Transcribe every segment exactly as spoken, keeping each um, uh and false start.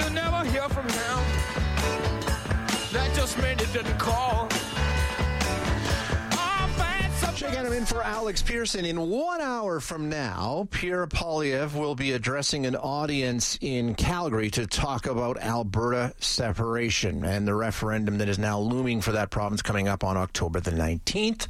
you never hear from him. That just meant he didn't call. Checking him in for Alex Pearson. In one hour from now, Pierre Poilievre will be addressing an audience in Calgary to talk about Alberta separation and the referendum that is now looming for that province coming up on October the nineteenth.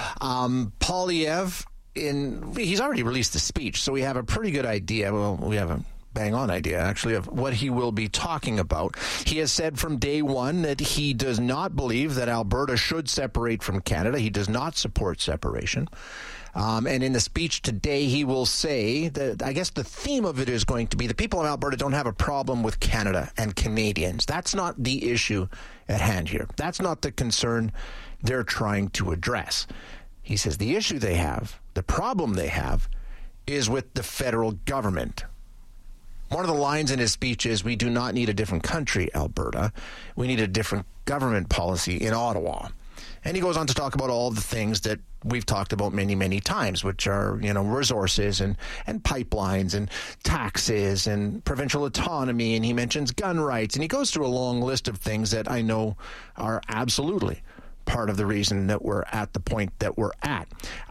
Um, Poilievre, in, he's already released the speech, so we have a pretty good idea. Well, we have a bang-on idea, actually, of what he will be talking about. He has said from day one that he does not believe that Alberta should separate from Canada. He does not support separation. Um, and in the speech today, he will say that, I guess the theme of it is going to be the people in Alberta don't have a problem with Canada and Canadians. That's not the issue at hand here. That's not the concern they're trying to address. He says the issue they have, the problem they have, is with the federal government. One of the lines in his speech is, we do not need a different country, Alberta. We need a different government policy in Ottawa. And he goes on to talk about all the things that we've talked about many, many times, which are, you know, resources and, and pipelines and taxes and provincial autonomy. And he mentions gun rights. And he goes through a long list of things that I know are absolutely part of the reason that we're at the point that we're at.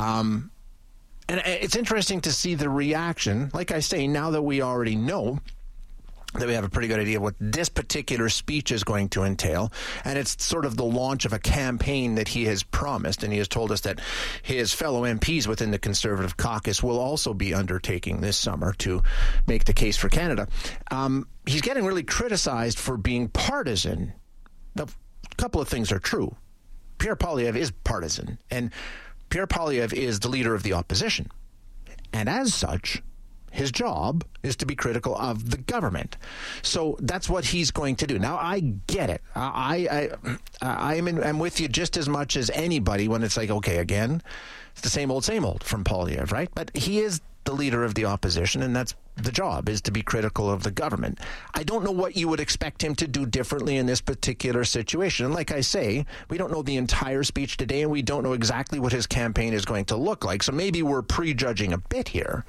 Um And it's interesting to see the reaction. Like I say, now that we already know that we have a pretty good idea of what this particular speech is going to entail, and it's sort of the launch of a campaign that he has promised, and he has told us that his fellow M Ps within the Conservative caucus will also be undertaking this summer to make the case for Canada. Um, he's getting really criticized for being partisan. Now, a couple of things are true. Pierre Poilievre is partisan, and Pierre Poilievre is the leader of the opposition. And as such, his job is to be critical of the government. So that's what he's going to do. Now, I get it. I, I, I, I'm, in, I'm with you just as much as anybody when it's like, okay, again, it's the same old, same old from Poilievre, right? But he is the leader of the opposition, and that's the job, is to be critical of the government. I don't know what you would expect him to do differently in this particular situation. And like I say, we don't know the entire speech today, and we don't know exactly what his campaign is going to look like. So maybe we're prejudging a bit here.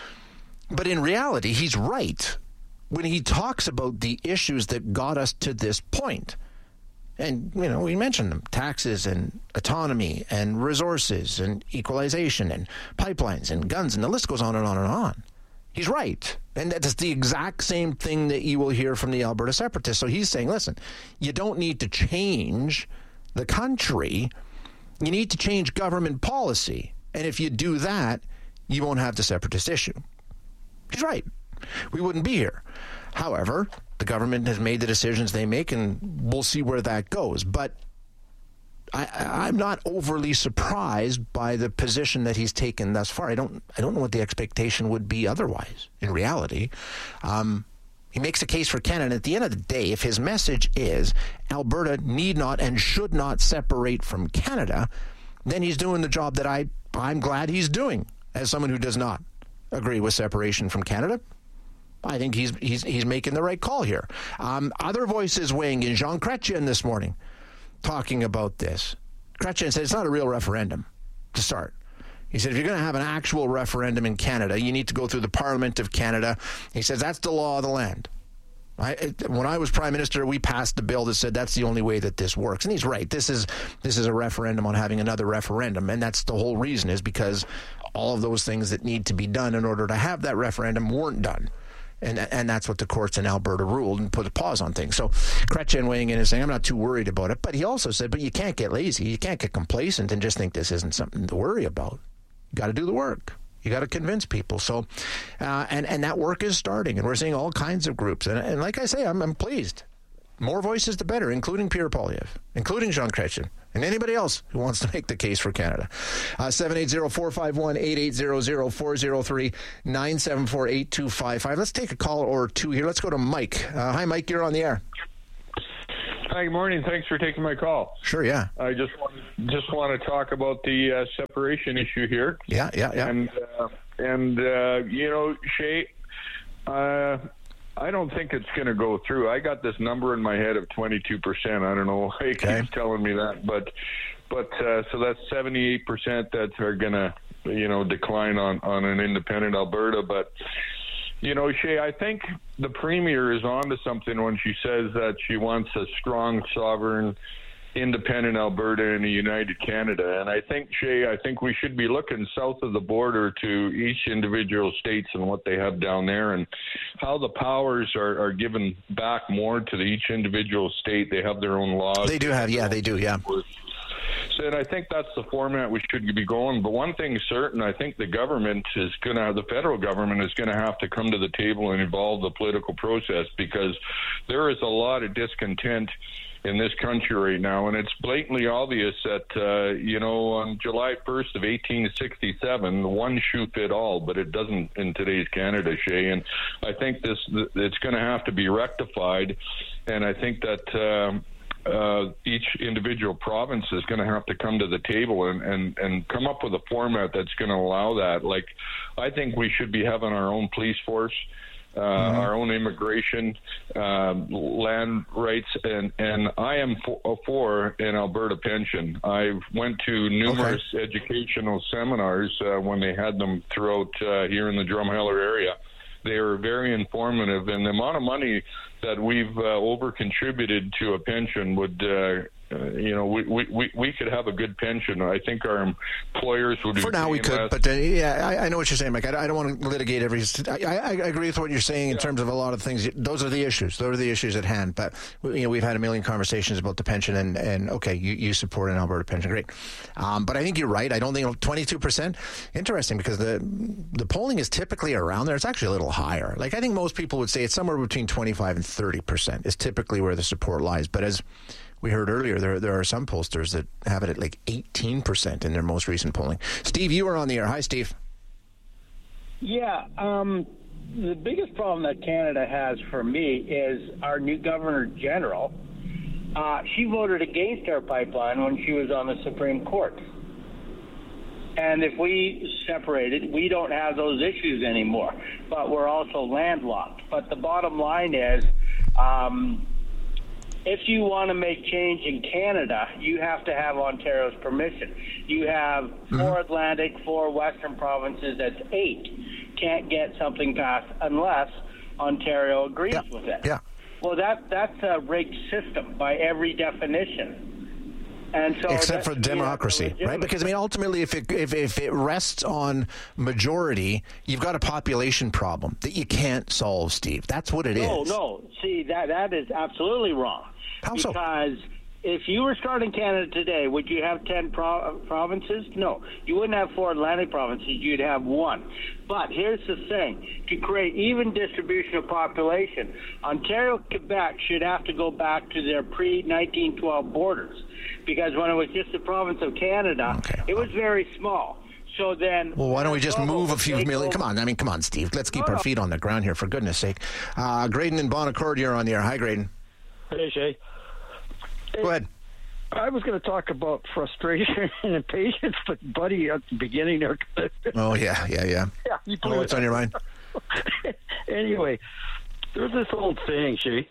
But in reality, he's right when he talks about the issues that got us to this point. And, you know, we mentioned them, taxes and autonomy and resources and equalization and pipelines and guns, and the list goes on and on and on. He's right. And that's the exact same thing that you will hear from the Alberta separatists. So he's saying, listen, you don't need to change the country. You need to change government policy. And if you do that, you won't have the separatist issue. He's right. We wouldn't be here. However, the government has made the decisions they make, and we'll see where that goes. But I, I'm not overly surprised by the position that he's taken thus far. I don't I don't know what the expectation would be otherwise, in reality. Um, he makes a case for Canada. And at the end of the day, if his message is Alberta need not and should not separate from Canada, then he's doing the job that I, I'm glad he's doing as someone who does not agree with separation from Canada. I think he's he's he's making the right call here. Um, other voices weighing in. Jean Chrétien this morning talking about this. Chrétien said it's not a real referendum to start. He said if you're going to have an actual referendum in Canada, you need to go through the Parliament of Canada. He says that's the law of the land. I, when I was Prime Minister, we passed the bill that said that's the only way that this works. And he's right. This is this is a referendum on having another referendum. And that's the whole reason, is because all of those things that need to be done in order to have that referendum weren't done. And and that's what the courts in Alberta ruled and put a pause on things. So Chrétien weighing in and saying, I'm not too worried about it. But he also said, but you can't get lazy. You can't get complacent and just think this isn't something to worry about. You got to do the work. You got to convince people. So, uh, and, and that work is starting. And we're seeing all kinds of groups. And, and like I say, I'm, I'm pleased. More voices, the better, including Pierre Poilievre, including Jean Chrétien, and anybody else who wants to make the case for Canada. Uh, seven eight zero, four five one, eight eight zero zero, four zero three, nine seven four, eight two five five. Let's take a call or two here. Let's go to Mike. Uh, hi, Mike. You're on the air. Hi, good morning. Thanks for taking my call. Sure, yeah. I just want, just want to talk about the uh, separation issue here. Yeah, yeah, yeah. And, uh, and uh, you know, Shay, uh, I don't think it's going to go through. I got this number in my head of twenty-two percent. I don't know why he okay. keeps telling me that. But, but uh, so that's seventy-eight percent that are going to, you know, decline on, on an independent Alberta. But, you know, Shay, I think the Premier is onto something when she says that she wants a strong, sovereign, independent Alberta and a united Canada. And I think, Shay, I think we should be looking south of the border to each individual states and what they have down there and how the powers are, are given back more to the, each individual state. They have their own laws. They do have, yeah, they do, yeah. So, and I think that's the format we should be going. But one thing's certain, I think the government is going to, the federal government is going to have to come to the table and involve the political process, because there is a lot of discontent in this country right now, and it's blatantly obvious that, uh, you know, on July first of eighteen sixty-seven, one shoe fit all, but it doesn't in today's Canada, Shay. And I think this it's going to have to be rectified, and I think that um, uh, each individual province is going to have to come to the table and, and, and come up with a format that's going to allow that. Like, I think we should be having our own police force. Uh, mm-hmm. Our own immigration, uh, land rights, and, and I am for, for an Alberta pension. I went to numerous okay. educational seminars uh, when they had them throughout uh, here in the Drumheller area. They were very informative, and the amount of money that we've uh, over-contributed to a pension would, uh, uh, you know, we, we, we could have a good pension. I think our employers would be for now we could, less. But uh, yeah, I, I know what you're saying, Mike. I, I don't want to litigate every. I, I, I agree with what you're saying in yeah. terms of a lot of things. Those are the issues. Those are the issues at hand. But you know, we've had a million conversations about the pension, and, and okay, you, you support an Alberta pension, great. Um, but I think you're right. I don't think twenty-two percent. Interesting, because the the polling is typically around there. It's actually a little higher. Like, I think most people would say it's somewhere between twenty-five and thirty percent is typically where the support lies. But as we heard earlier, there there are some pollsters that have it at like eighteen percent in their most recent polling. Steve, you are on the air. Hi, Steve. Yeah, um, the biggest problem that Canada has for me is our new Governor General. Uh, she voted against our pipeline when she was on the Supreme Court. And if we separated, we don't have those issues anymore. But we're also landlocked. But the bottom line is, um, if you want to make change in Canada, you have to have Ontario's permission. You have mm-hmm. four Atlantic, four Western provinces, that's eight. Can't get something passed unless Ontario agrees yeah. with it. Yeah. Well, that that's a rigged system by every definition. And so except for democracy, right? Because, I mean, ultimately, if it, if, if it rests on majority, you've got a population problem that you can't solve, Steve. That's what it no, is. No, no. See, that that is absolutely wrong. How so? Because if you were starting Canada today, would you have ten pro- provinces? No. You wouldn't have four Atlantic provinces. You'd have one. But here's the thing. To create even distribution of population, Ontario, Quebec should have to go back to their pre nineteen twelve borders. Because when it was just the province of Canada, okay. it was very small. So then... Well, why don't we just move a few million... Come on, I mean, come on, Steve. Let's keep no, our feet on the ground here, for goodness sake. Uh, Graydon and Bon Accord, you're on the air. Hi, Graydon. Hey, Shay. Go ahead. I was going to talk about frustration and impatience, but Buddy, at the beginning there... oh, yeah, yeah, yeah. Yeah, you oh, what's on your mind? Anyway, there's this old saying, Shay.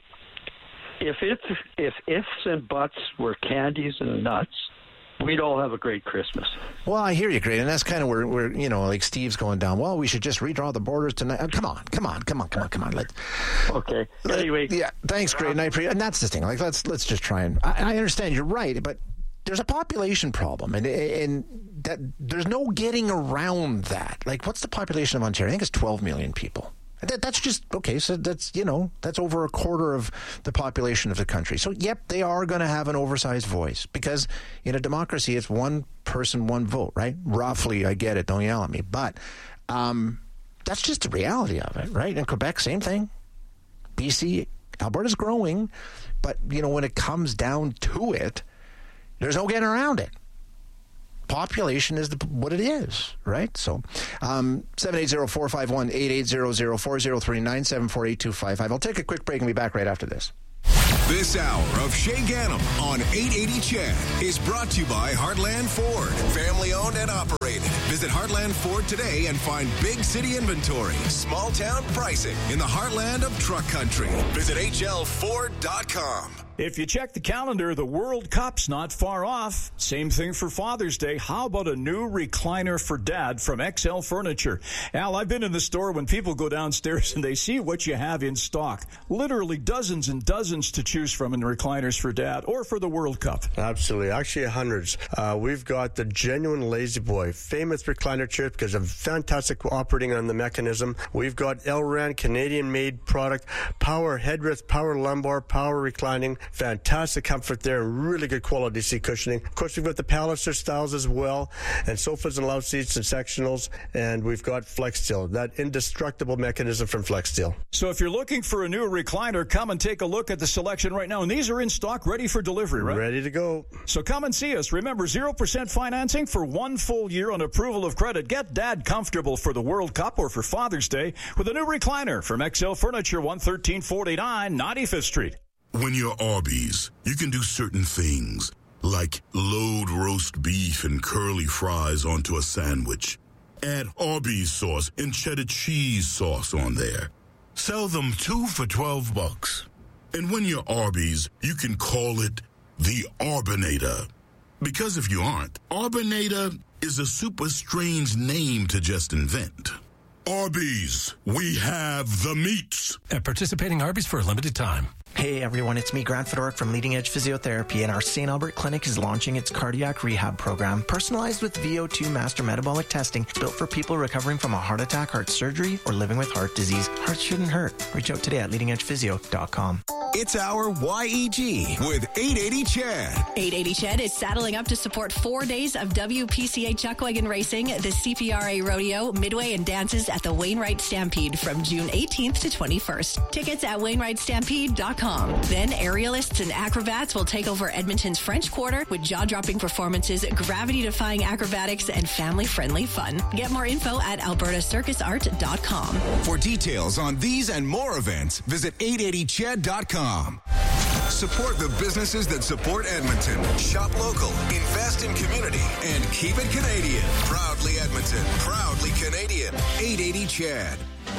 If it's if ifs and buts were candies and nuts, we'd all have a great Christmas. Well, I hear you, Greg, and that's kind of where, where you know, like Steve's going down. Well, we should just redraw the borders tonight. Oh, come on, come on, come on, come on, come on. Let's. Okay. Anyway. Yeah. Thanks, Greg. And I appreciate. And that's the thing. Like, let's let's just try and. I, I understand you're right, but there's a population problem, and and that there's no getting around that. Like, what's the population of Ontario? I think it's twelve million people. That, that's just, okay, so that's, you know, that's over a quarter of the population of the country. So, yep, they are going to have an oversized voice because in a democracy, it's one person, one vote, right? Roughly, I get it, don't yell at me. But um, that's just the reality of it, right? In Quebec, same thing. B C, Alberta's growing, but, you know, when it comes down to it, there's no getting around it. Population is the, what it is, right? So, um, seven eight zero, four five one, eight eight zero zero, four zero three, nine seven four, eight two five five. I'll take a quick break and be back right after this. This hour of Shay Gannam on eight eighty C H E D is brought to you by Heartland Ford. Family owned and operated. Visit Heartland Ford today and find big city inventory, small town pricing in the heartland of truck country. Visit H L Ford dot com. If you check the calendar, the World Cup's not far off. Same thing for Father's Day. How about a new recliner for Dad from X L Furniture? Al, I've been in the store when people go downstairs and they see what you have in stock. Literally dozens and dozens to choose from in recliners for Dad or for the World Cup. Absolutely. Actually, hundreds. Uh, we've got the genuine Lazy Boy, famous recliner chair because of fantastic operating on the mechanism. We've got L R A N, Canadian-made product, power headrest, power lumbar, power reclining. Fantastic comfort there, really good quality seat cushioning. Of course, we've got the Palliser styles as well, and sofas and love seats and sectionals, and we've got FlexSteel, that indestructible mechanism from FlexSteel. So if you're looking for a new recliner, come and take a look at the selection right now. And these are in stock, ready for delivery, right? Ready to go. So come and see us. Remember, zero percent financing for one full year on approval of credit. Get Dad comfortable for the World Cup or for Father's Day with a new recliner from X L Furniture, one thirteen forty-nine ninety-fifth Street. When you're Arby's, you can do certain things, like load roast beef and curly fries onto a sandwich. Add Arby's sauce and cheddar cheese sauce on there. Sell them two for twelve bucks. And when you're Arby's, you can call it the Arbinator. Because if you aren't, Arbinator is a super strange name to just invent. Arby's, we have the meats. At participating Arby's for a limited time. Hey everyone, it's me, Grant Fedoruk from Leading Edge Physiotherapy, and our Saint Albert Clinic is launching its cardiac rehab program, personalized with V O two master metabolic testing, built for people recovering from a heart attack, heart surgery, or living with heart disease. Hearts shouldn't hurt. Reach out today at leading edge physio dot com. It's our Y E G with eight eighty Chad. eight eighty Chad is saddling up to support four days of W P C A Chuckwagon Racing, the C P R A Rodeo, Midway, and dances at the Wainwright Stampede from June eighteenth to twenty-first. Tickets at wainwright stampede dot com. Then aerialists and acrobats will take over Edmonton's French Quarter with jaw-dropping performances, gravity-defying acrobatics, and family-friendly fun. Get more info at alberta circus art dot com. For details on these and more events, visit eight eighty chad dot com. Support the businesses that support Edmonton. Shop local, invest in community, and keep it Canadian. Proudly Edmonton, proudly Canadian. eight eighty Chad.